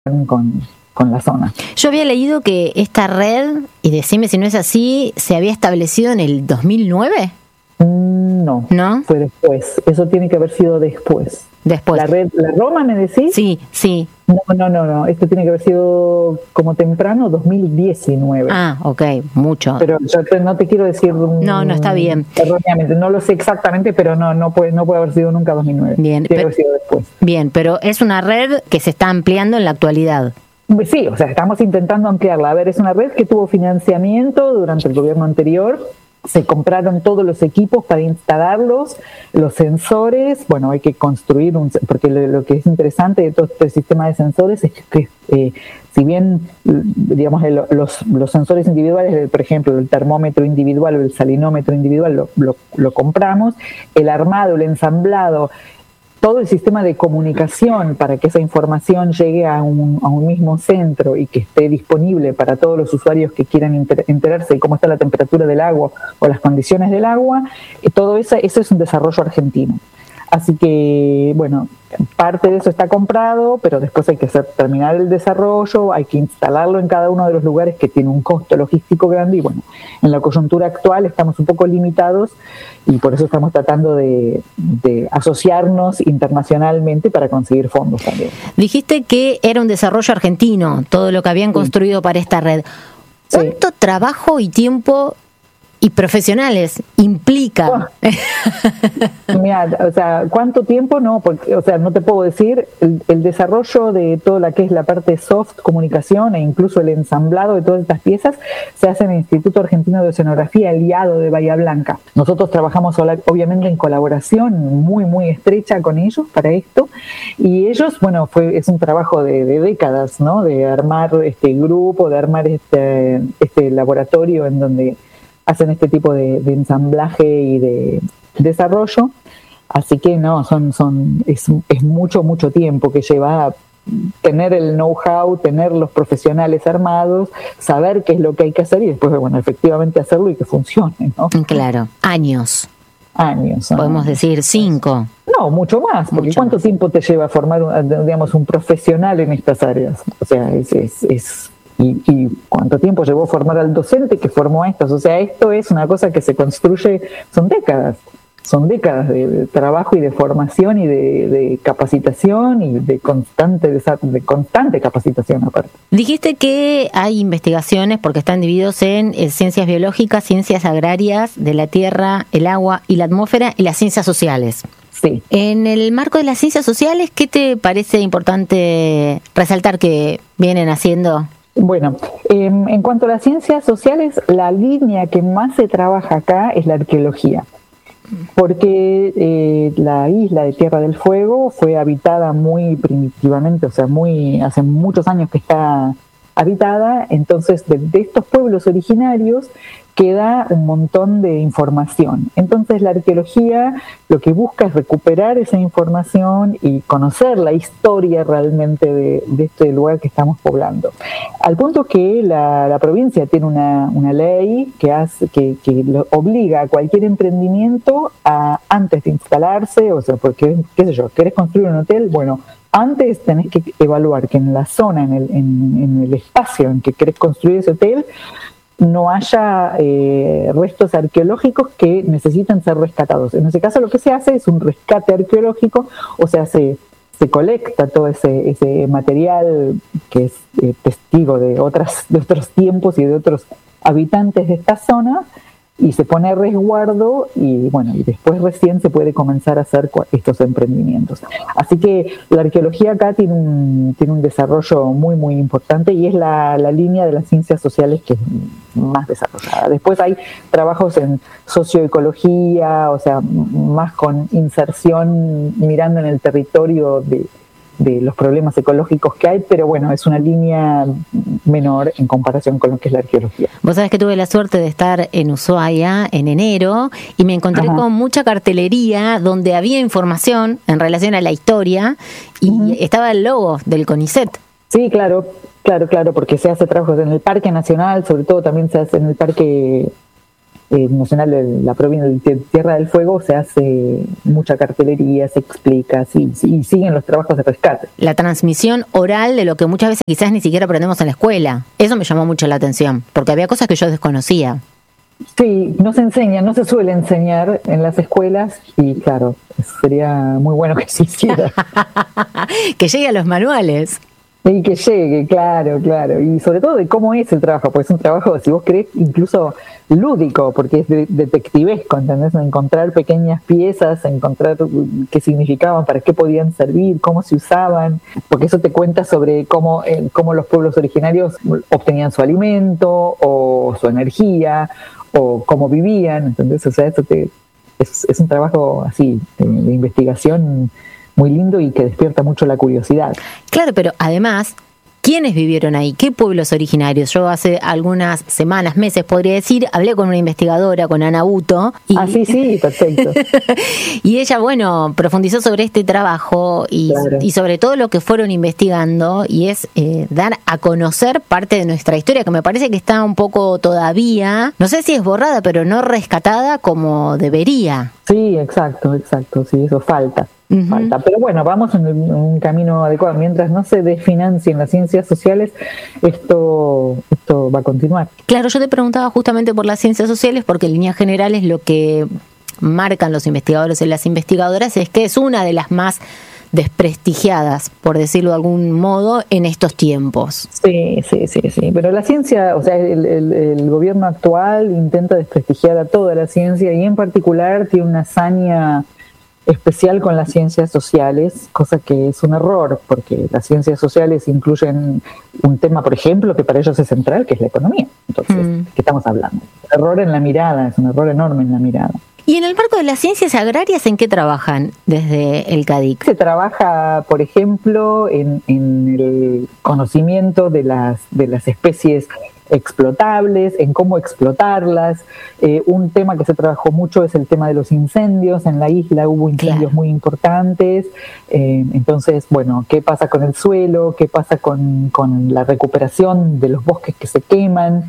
con la zona. Yo había leído que esta red, y decime si no es así, se había establecido en el 2009. No, fue después. Eso tiene que haber sido después. Después. ¿La Roma me decís? Sí. No. Esto tiene que haber sido como temprano 2019. Ah, ok, mucho. Pero yo no te quiero decir. No, está bien. Erróneamente, no lo sé exactamente, pero no puede haber sido nunca 2009. Bien. Tiene que haber sido después. Bien, pero es una red que se está ampliando en la actualidad. Sí, o sea, estamos intentando ampliarla. A ver, es una red que tuvo financiamiento durante el gobierno anterior. Se compraron todos los equipos para instalarlos, los sensores. Bueno, hay que construir porque lo que es interesante de todo este sistema de sensores es que si bien, digamos, los sensores individuales, por ejemplo, el termómetro individual o el salinómetro individual lo compramos, el armado, el ensamblado, todo el sistema de comunicación para que esa información llegue a un mismo centro y que esté disponible para todos los usuarios que quieran enterarse de cómo está la temperatura del agua o las condiciones del agua, todo eso es un desarrollo argentino. Así que, bueno, parte de eso está comprado, pero después hay que terminar el desarrollo, hay que instalarlo en cada uno de los lugares que tiene un costo logístico grande y bueno, en la coyuntura actual estamos un poco limitados y por eso estamos tratando de asociarnos internacionalmente para conseguir fondos también. Dijiste que era un desarrollo argentino, todo lo que habían construido para esta red. ¿Cuánto trabajo y tiempo y profesionales implica? Mira, o sea, ¿cuánto tiempo? No, porque, o sea, no te puedo decir. El desarrollo de toda la que es la parte soft, comunicación e incluso el ensamblado de todas estas piezas se hace en el Instituto Argentino de Oceanografía, el IADO de Bahía Blanca. Nosotros trabajamos obviamente en colaboración muy, muy estrecha con ellos para esto y ellos, bueno, es un trabajo de décadas, ¿no? De armar este grupo, de armar este laboratorio en donde hacen este tipo de ensamblaje y de desarrollo, así que no, es mucho tiempo que lleva tener el know-how, tener los profesionales armados, saber qué es lo que hay que hacer y después, bueno, efectivamente hacerlo y que funcione, ¿no? Claro, Años. Podemos decir 5. No, mucho más, porque ¿cuánto tiempo te lleva formar, digamos, un profesional en estas áreas? O sea, ¿Y cuánto tiempo llevó formar al docente que formó a estos? O sea, esto es una cosa que se construye, son décadas de trabajo y de formación y de capacitación y de constante capacitación aparte. Dijiste que hay investigaciones porque están divididos en ciencias biológicas, ciencias agrarias, de la tierra, el agua y la atmósfera y las ciencias sociales. Sí. En el marco de las ciencias sociales, ¿qué te parece importante resaltar que vienen haciendo? Bueno, en cuanto a las ciencias sociales, la línea que más se trabaja acá es la arqueología, porque la isla de Tierra del Fuego fue habitada muy primitivamente, o sea, hace muchos años que está habitada, entonces de estos pueblos originarios queda un montón de información. Entonces la arqueología lo que busca es recuperar esa información y conocer la historia realmente de este lugar que estamos poblando. Al punto que la provincia tiene una ley que lo obliga a cualquier emprendimiento a, antes de instalarse, o sea, porque, qué sé yo, ¿querés construir un hotel? Bueno, antes tenés que evaluar que en la zona, en el espacio en que querés construir ese hotel, no haya restos arqueológicos que necesitan ser rescatados. En ese caso lo que se hace es un rescate arqueológico, o sea, se colecta todo ese material que es testigo de otros tiempos y de otros habitantes de esta zona, y se pone a resguardo y bueno, y después recién se puede comenzar a hacer estos emprendimientos. Así que la arqueología acá tiene un desarrollo muy, muy importante y es la línea de las ciencias sociales que es más desarrollada. Después hay trabajos en socioecología, o sea, más con inserción mirando en el territorio de los problemas ecológicos que hay, pero bueno, es una línea menor en comparación con lo que es la arqueología. Vos sabés que tuve la suerte de estar en Ushuaia en enero y me encontré con mucha cartelería donde había información en relación a la historia y estaba el logo del CONICET. Sí, claro, porque se hace trabajos en el Parque Nacional, sobre todo también se hace en el Parque Nacional de la provincia de Tierra del Fuego se hace mucha cartelería, se explica, y siguen los trabajos de rescate. La transmisión oral de lo que muchas veces quizás ni siquiera aprendemos en la escuela. Eso me llamó mucho la atención, porque había cosas que yo desconocía. Sí, no se suele enseñar en las escuelas y claro, sería muy bueno que se hiciera. Que llegue a los manuales. Y que llegue, claro. Y sobre todo de cómo es el trabajo, porque es un trabajo, si vos querés, incluso lúdico, porque es detectivesco, ¿entendés? Encontrar pequeñas piezas, encontrar qué significaban, para qué podían servir, cómo se usaban, porque eso te cuenta sobre cómo los pueblos originarios obtenían su alimento o su energía o cómo vivían, ¿entendés? O sea, eso es un trabajo así, de investigación muy lindo y que despierta mucho la curiosidad. Claro, pero además, ¿quiénes vivieron ahí? ¿Qué pueblos originarios? Yo hace algunas semanas, meses, podría decir, hablé con una investigadora, con Ana Buto. Sí, perfecto. Y ella, profundizó sobre este trabajo y sobre todo lo que fueron investigando, y es dar a conocer parte de nuestra historia, que me parece que está un poco todavía, no sé si es borrada, pero no rescatada como debería. Sí, exacto, sí, eso falta. Pero bueno, vamos en un camino adecuado. Mientras no se desfinancien las ciencias sociales, esto va a continuar. Claro, yo te preguntaba justamente por las ciencias sociales, porque en líneas generales lo que marcan los investigadores y las investigadoras es que es una de las más desprestigiadas, por decirlo de algún modo, en estos tiempos. Sí, pero la ciencia, o sea, el gobierno actual intenta desprestigiar a toda la ciencia y en particular tiene una hazaña especial con las ciencias sociales, cosa que es un error, porque las ciencias sociales incluyen un tema, por ejemplo, que para ellos es central, que es la economía. Entonces, ¿qué estamos hablando? Error en la mirada, es un error enorme en la mirada. Y en el marco de las ciencias agrarias, ¿en qué trabajan desde el CADIC? Se trabaja, por ejemplo, en el conocimiento de las especies explotables, en cómo explotarlas. Un tema que se trabajó mucho es el tema de los incendios. En la isla hubo incendios muy importantes. Entonces, ¿qué pasa con el suelo? ¿Qué pasa con la recuperación de los bosques que se queman?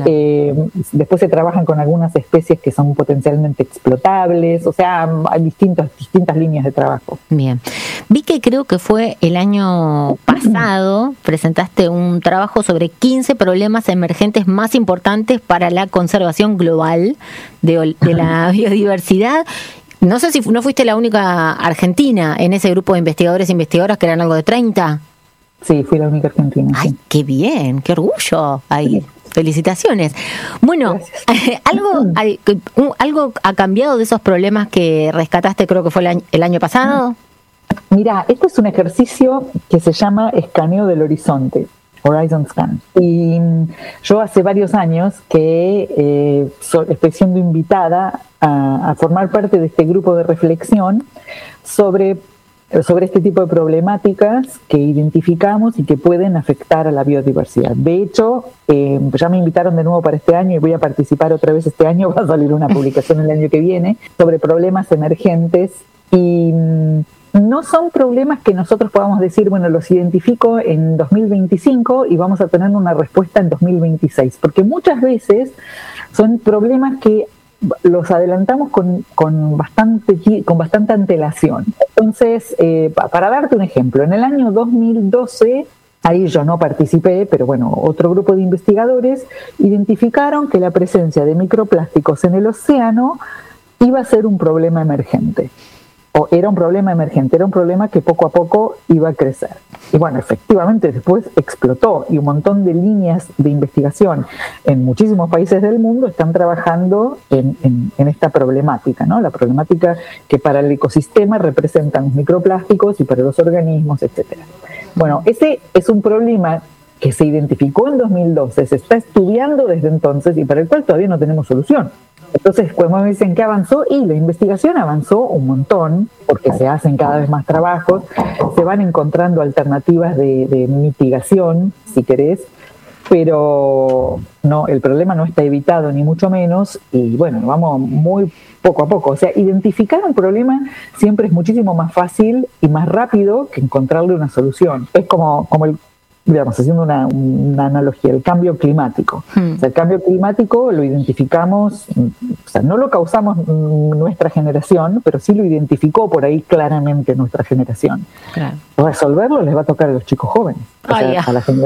Después se trabajan con algunas especies que son potencialmente explotables. O sea, hay distintas líneas de trabajo. Bien. Vi que creo que fue el año pasado, presentaste un trabajo sobre 15 problemas emergentes más importantes para la conservación global de la biodiversidad. No sé si no fuiste la única argentina en ese grupo de investigadores e investigadoras, que eran algo de 30. Sí, fui la única argentina. ¡Ay, qué bien! ¡Qué orgullo! Ahí. Felicitaciones. Bueno, ¿algo ha cambiado de esos problemas que rescataste, creo que fue el año pasado? Mira, este es un ejercicio que se llama escaneo del horizonte, Horizon Scan. Y yo hace varios años que estoy siendo invitada a formar parte de este grupo de reflexión sobre este tipo de problemáticas que identificamos y que pueden afectar a la biodiversidad. De hecho, ya me invitaron de nuevo para este año y voy a participar otra vez este año. Va a salir una publicación el año que viene sobre problemas emergentes y no son problemas que nosotros podamos decir, los identifico en 2025 y vamos a tener una respuesta en 2026, porque muchas veces son problemas que los adelantamos con bastante antelación. Entonces, para darte un ejemplo, en el año 2012, ahí yo no participé, pero otro grupo de investigadores identificaron que la presencia de microplásticos en el océano iba a ser un problema emergente. Era un problema que poco a poco iba a crecer. Y efectivamente después explotó y un montón de líneas de investigación en muchísimos países del mundo están trabajando en esta problemática, ¿no? La problemática que para el ecosistema representan los microplásticos y para los organismos, etcétera. Ese es un problema que se identificó en 2012, se está estudiando desde entonces y para el cual todavía no tenemos solución. Entonces, cuando me dicen que avanzó, y la investigación avanzó un montón, porque se hacen cada vez más trabajos, se van encontrando alternativas de mitigación, si querés, pero no, el problema no está evitado ni mucho menos, y vamos muy poco a poco. O sea, identificar un problema siempre es muchísimo más fácil y más rápido que encontrarle una solución. Es como digamos, haciendo una analogía, el cambio climático. O sea, el cambio climático lo identificamos, o sea, no lo causamos nuestra generación, pero sí lo identificó por ahí claramente nuestra generación. Claro. Resolverlo les va a tocar a los chicos jóvenes, o sea, a la generación